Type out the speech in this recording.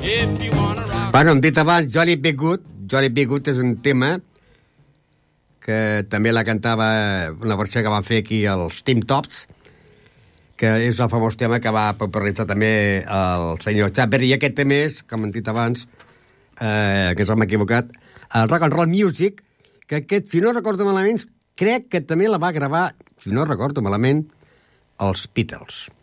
Bueno, hem dit abans Johnny B. Good. Johnny B. Good és un tema que també la cantava una versió que van fer aquí els Tim Tops, que és el famós tema que va popularitzar també el senyor Chuck Berry. I aquest tema és, com hem dit abans, que ens hem equivocat, el Rock and Roll Music, que aquest, si no recordo malament, crec que també la va gravar, si no recordo malament, els Beatles.